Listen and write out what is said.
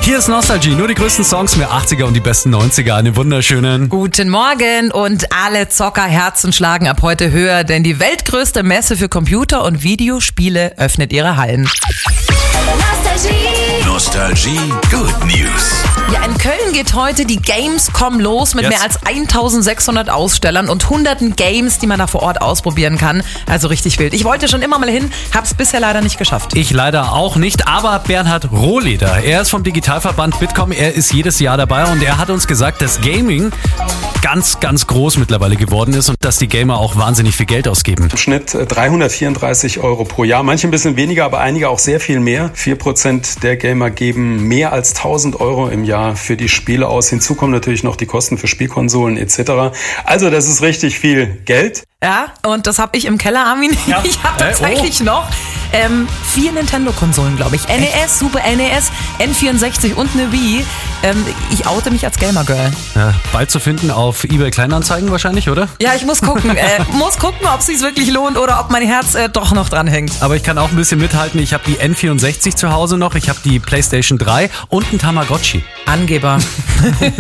Hier ist Nostalgie, nur die größten Songs der 80er und die besten 90er. Einen wunderschönen Guten Morgen und alle Zockerherzen schlagen ab heute höher, denn die weltgrößte Messe für Computer- und Videospiele öffnet ihre Hallen. Nostalgie Good News. Ja, in Köln geht heute die Gamescom los mit mehr als 1600 Ausstellern und hunderten Games, die man da vor Ort ausprobieren kann. Also richtig wild. Ich wollte schon immer mal hin, hab's bisher leider nicht geschafft. Ich leider auch nicht, aber Bernhard Rohleder, er ist vom Digitalverband Bitkom, er ist jedes Jahr dabei und er hat uns gesagt, dass Gaming ganz, ganz groß mittlerweile geworden ist und dass die Gamer auch wahnsinnig viel Geld ausgeben. Im Schnitt 334 € pro Jahr, manche ein bisschen weniger, aber einige auch sehr viel mehr. 4% der Gamer geben mehr als 1000 € im Jahr für die Spiele aus. Hinzu kommen natürlich noch die Kosten für Spielkonsolen etc. Also das ist richtig viel Geld. Ja, und das habe ich im Keller, Armin. Ja. Ich habe tatsächlich noch 4 Nintendo-Konsolen, glaube ich. NES, Super NES, N64 und eine Wii. Ich oute mich als Gamer-Girl. Ja, bald zu finden auf eBay Kleinanzeigen wahrscheinlich, oder? Ja, ich muss gucken. Ob es sich wirklich lohnt oder ob mein Herz doch noch dran hängt. Aber ich kann auch ein bisschen mithalten. Ich habe die N64 zu Hause noch, ich habe die PlayStation 3 und ein Tamagotchi. Angeber.